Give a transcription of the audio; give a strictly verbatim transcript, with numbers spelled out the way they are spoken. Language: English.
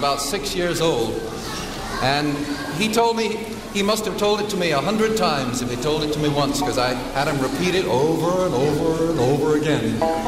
about six years old. And he told me, he must have told it to me a hundred times if he told it to me once, because I had him repeat it over and over and over again.